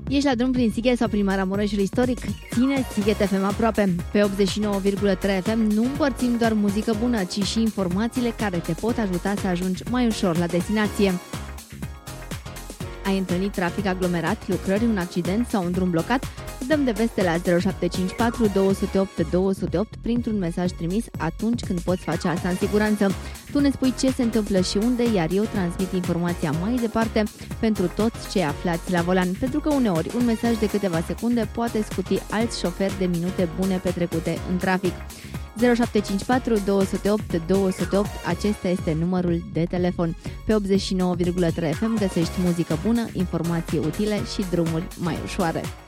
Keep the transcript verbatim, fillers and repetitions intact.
Ești la drum prin Sighet sau prin Maramureșul istoric? Ține Sighet F M aproape. Pe optzeci și nouă virgulă trei F M nu împărțim doar muzică bună, ci și informațiile care te pot ajuta să ajungi mai ușor la destinație. Ai întâlnit trafic aglomerat, lucrări, un accident sau un drum blocat? Dăm de veste la zero șapte cinci patru doi zero opt doi zero opt printr-un mesaj trimis atunci când poți face asta în siguranță. Tu ne spui ce se întâmplă și unde, iar eu transmit informația mai departe pentru toți cei aflați la volan, pentru că uneori un mesaj de câteva secunde poate scuti alți șoferi de minute bune petrecute în trafic. zero șapte cinci patru doi zero opt doi zero opt, acesta este numărul de telefon. Pe optzeci și nouă virgulă trei F M găsești muzică bună, informații utile și drumuri mai ușoare.